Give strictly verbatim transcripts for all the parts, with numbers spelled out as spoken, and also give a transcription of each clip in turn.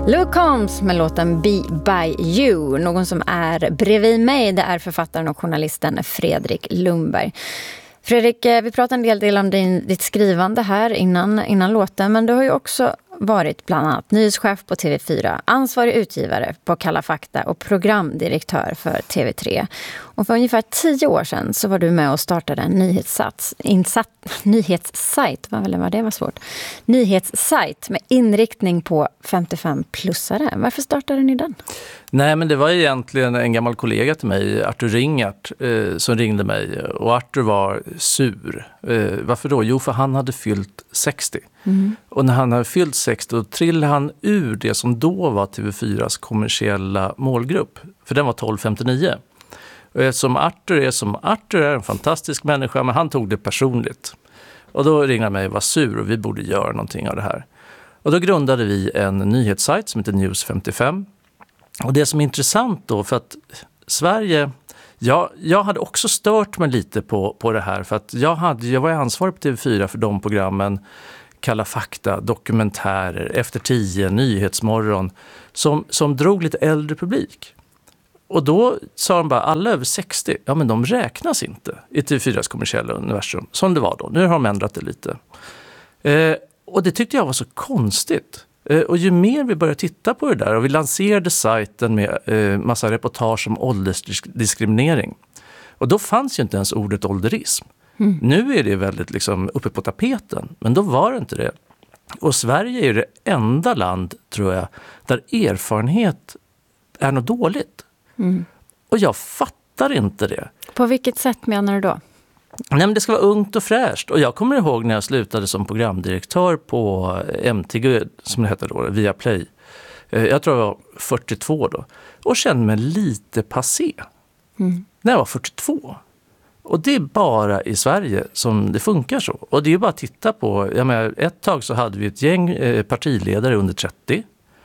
Luke Combs med låten Be By You. Någon som är bredvid mig, det är författaren och journalisten Fredrik Lundberg. Fredrik, vi pratade en del, del om din, ditt skrivande här innan, innan låten, men du har ju också varit bland annat nyhetschef på T V fyra, ansvarig utgivare på Kalla fakta och programdirektör för T V tre. Och för ungefär tio år sedan så var du med och startade en nyhetssats, insatt, nyhetssajt, vad väl var det var svårt, nyhetssajt med inriktning på femtiofem-plussare. Varför startade ni den? Nej, men det var egentligen en gammal kollega till mig, Arthur Ringart, eh, som ringde mig. Och Arthur var sur. Eh, varför då? Jo, för han hade fyllt sextio. Mm. Och när han hade fyllt sextio, då trillade han ur det som då var T V fyras kommersiella målgrupp. För den var tolv femtionio. Och eftersom Arthur är som Arthur är en fantastisk människa, men han tog det personligt. Och då ringde han mig och var sur och vi borde göra någonting av det här. Och då grundade vi en nyhetssajt som heter News femtiofem. Och det som är intressant då, för att Sverige, ja, jag hade också stört mig lite på, på det här. För att jag, hade, jag var ansvarig på T V fyra för de programmen, Kalla fakta, dokumentärer, Efter tio, Nyhetsmorgon, som, som drog lite äldre publik. Och då sa de bara, alla över sextio, ja men de räknas inte i T V fyras kommersiella universum, som det var då. Nu har de ändrat det lite. Eh, och det tyckte jag var så konstigt. Eh, och ju mer vi började titta på det där, och vi lanserade sajten med eh, massa reportage om åldersdiskriminering. Och då fanns ju inte ens ordet ålderism. Mm. Nu är det väldigt liksom uppe på tapeten, men då var det inte det. Och Sverige är det enda land, tror jag, där erfarenhet är något dåligt. Mm. Och jag fattar inte det. På vilket sätt menar du då? Nej, men det ska vara ungt och fräscht. Och jag kommer ihåg när jag slutade som programdirektör på M T G, som det hette då, via Play. Jag tror jag var fyrtiotvå då. Och kände mig lite passé. Mm. När jag var fyrtiotvå. Och det är bara i Sverige som det funkar så. Och det är ju bara att titta på, jag menar, ett tag så hade vi ett gäng eh, partiledare under trettio.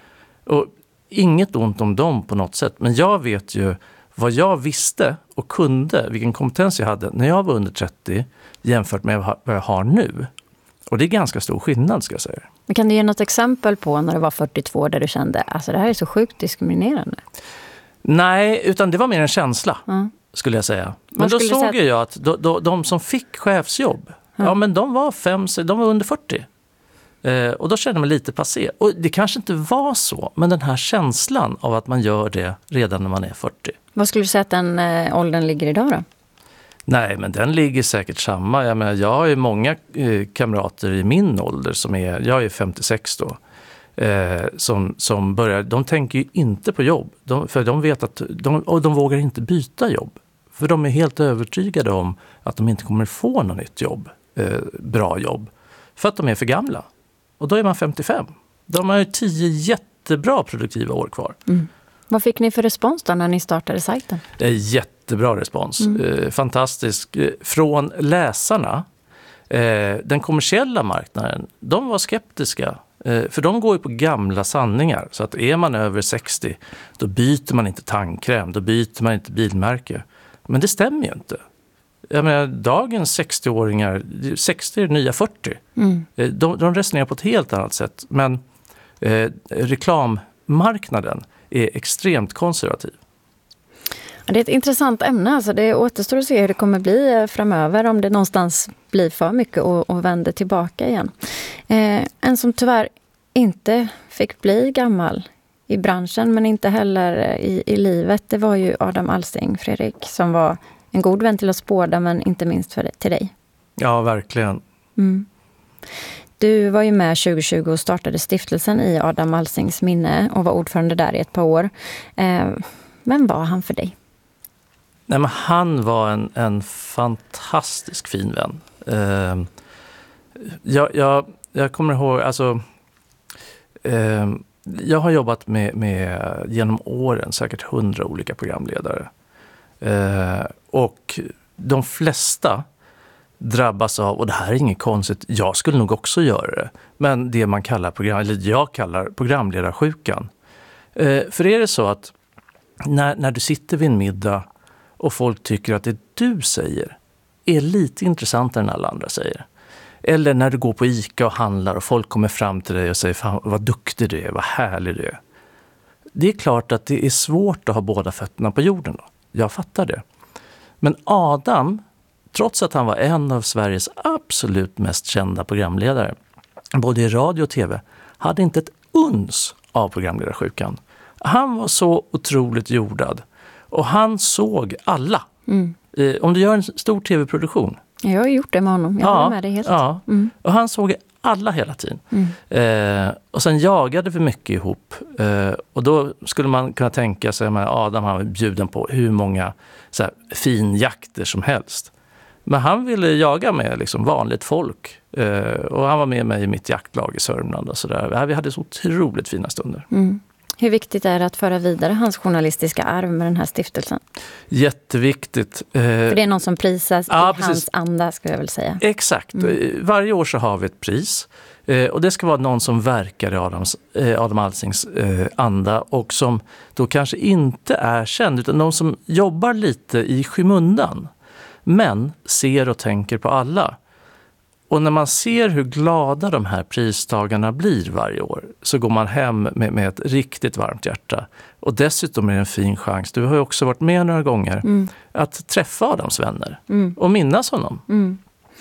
Och inget ont om dem på något sätt. Men jag vet ju vad jag visste och kunde, vilken kompetens jag hade när jag var under trettio jämfört med vad jag har nu. Och det är ganska stor skillnad, ska jag säga. Men kan du ge något exempel på när du var fyrtiotvå där du kände, alltså det här är så sjukt diskriminerande? Nej, utan det var mer en känsla. Mm. Skulle jag säga. Men då såg säga... jag att då, då, de som fick chefsjobb, mm. ja men de var fem, de var under fyrtio. Eh, och då kände man lite passé. Och det kanske inte var så, men den här känslan av att man gör det redan när man är fyrtio. Vad skulle du säga att den eh, åldern ligger idag då? Nej, men den ligger säkert samma. Jag menar, jag har ju många eh, kamrater i min ålder som är, jag är femtiosex då. Eh, som, som börjar, de tänker ju inte på jobb. De, för de vet att, de, och de vågar inte byta jobb. För de är helt övertygade om att de inte kommer få något nytt jobb, eh, bra jobb. För att de är för gamla. Och då är man femtiofem. De har ju tio jättebra produktiva år kvar. Mm. Vad fick ni för respons då när ni startade sajten? Det är jättebra respons. Mm. Eh, fantastisk. Eh, från läsarna. Eh, den kommersiella marknaden, de var skeptiska. Eh, för de går ju på gamla sanningar. Så att är man över sextio, då byter man inte tandkräm. Då byter man inte bilmärke. Men det stämmer ju inte. Jag menar, dagens sextio-åringar, sextio är nya fyrtio. Mm. De, de resonerar på ett helt annat sätt. Men eh, reklammarknaden är extremt konservativ. Det är ett intressant ämne. Alltså det återstår att se hur det kommer bli framöver. Om det någonstans blir för mycket och, och vänder tillbaka igen. Eh, en som tyvärr inte fick bli gammal i branschen, men inte heller i, i livet, det var ju Adam Alsing, Fredrik, som var en god vän till oss båda, men inte minst för, till dig. Ja, verkligen. Mm. Du var ju med tjugo tjugo och startade stiftelsen i Adam Alsings minne och var ordförande där i ett par år. Eh, vem var han för dig? Nej, men han var en, en fantastisk fin vän. Eh, jag, jag, jag kommer ihåg, alltså... Eh, jag har jobbat med, med genom åren säkert hundra olika programledare. Eh, och de flesta drabbas av, och det här är inget konstigt, jag skulle nog också göra det, men det man kallar program, eller jag kallar programledarsjukan. Eh, för är det så att när, när du sitter vid en middag och folk tycker att det du säger är lite intressantare än alla andra säger. Eller när du går på ICA och handlar och folk kommer fram till dig och säger, fan vad duktig du är, vad härlig du är. Det är klart att det är svårt att ha båda fötterna på jorden då. Jag fattar det. Men Adam, trots att han var en av Sveriges absolut mest kända programledare, både i radio och tv, hade inte ett uns av programledarsjukan. Han var så otroligt jordad. Och han såg alla. Mm. Eh, om du gör en stor tv-produktion. Jag har gjort det med honom. Jag ja, var med det helt. Ja. Mm. Och han såg alla hela tiden. Mm. Eh, och sen jagade vi mycket ihop. Eh, och då skulle man kunna tänka sig att Adam han var bjuden på hur många så här, finjakter som helst. Men han ville jaga med liksom, vanligt folk. Eh, och han var med mig i mitt jaktlag i Sörmland. Och så där. Vi hade så otroligt fina stunder. Mm. Hur viktigt är det att föra vidare hans journalistiska arv med den här stiftelsen? Jätteviktigt. För det är någon som prisas ja, i precis. hans anda, skulle jag väl säga. Exakt. Mm. Varje år så har vi ett pris. Och det ska vara någon som verkar i Adams, Adam Alsings anda och som då kanske inte är känd, utan någon som jobbar lite i skymundan. Men ser och tänker på alla. Och när man ser hur glada de här pristagarna blir varje år så går man hem med, med ett riktigt varmt hjärta. Och dessutom är det en fin chans, du har ju också varit med några gånger, mm. att träffa Adams vänner mm. och minnas honom. Mm.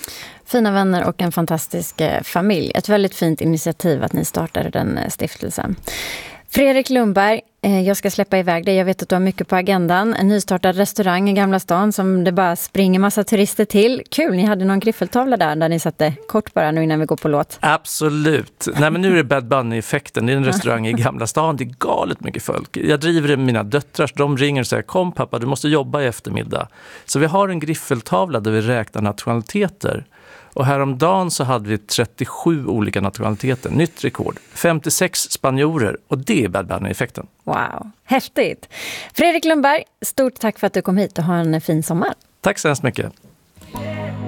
Fina vänner och en fantastisk familj. Ett väldigt fint initiativ att ni startade den stiftelsen. Fredrik Lundberg, jag ska släppa iväg dig. Jag vet att du har mycket på agendan. En nystartad restaurang i Gamla stan som det bara springer massa turister till. Kul, ni hade någon griffeltavla där där ni satte kort bara nu innan vi går på låt. Absolut. Nej, men nu är det Bad Bunny-effekten. Det är en restaurang i Gamla stan. Det är galet mycket folk. Jag driver det med mina döttrar. De ringer och säger, kom pappa, du måste jobba i eftermiddag. Så vi har en griffeltavla där vi räknar nationaliteter. Och häromdagen så hade vi trettiosju olika nationaliteter. Nytt rekord. femtiosex spanjorer. Och det är Bad Bunny-effekten. Wow, häftigt. Fredrik Lundberg, stort tack för att du kom hit och ha en fin sommar. Tack så hemskt mycket.